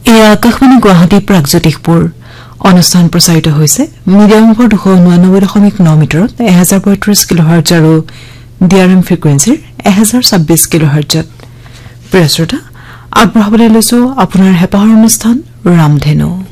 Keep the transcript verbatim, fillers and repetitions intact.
এয়া আকাশবাণী গুৱাহাটী প্ৰাগজ্যোতিষপুৰ অনুষ্ঠান প্ৰচাৰিত হৈছে মিডিয়াম ওভাৰ দুশ উনানব্বৈ দশমিক ন মিটাৰত এক হাজাৰ পঁয়ত্ৰিশ কিলোহাৰ্জ আৰু ডিআৰএম ফ্ৰিকুৱেন্সিৰ এক হাজাৰ ছাব্বিশ কিলোহাৰ্জত। প্ৰিয় শ্ৰোতা, আগবঢ়াবলৈ লৈছো আপোনাৰ হেঁপাহৰ অনুষ্ঠান ৰামধেনু।